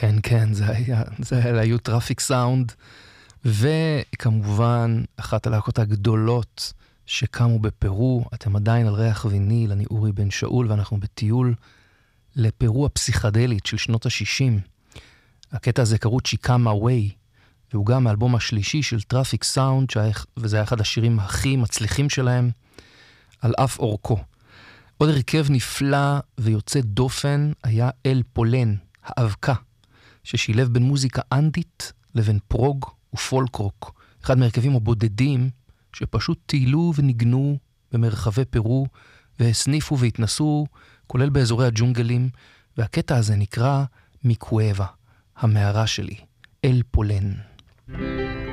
כן, כן, זה היו טראפיק סאונד, וכמובן, אחת הלהקות הגדולות שקמו בפרו, אתם עדיין על ריח ויניל, אני אורי בן שאול, ואנחנו בטיול לפרו הפסיכדלית של שנות ה-60. הקטע הזה קראו צ'יקאמה ווי, והוא גם האלבום השלישי של טראפיק סאונד, וזה היה אחד השירים הכי מצליחים שלהם, על אף אורכו. עוד הרכב נפלא ויוצא דופן היה אל פולן, האבקה, ששילב בין מוזיקה אנדית לבין פרוג ופולק רוק. אחד מהרכבים הבודדים שפשוט טיילו וניגנו במרחבי פרו והסניפו והתנסו, כולל באזורי הג'ונגלים, והקטע הזה נקרא מיקואבה, המערה שלי, אל פולן.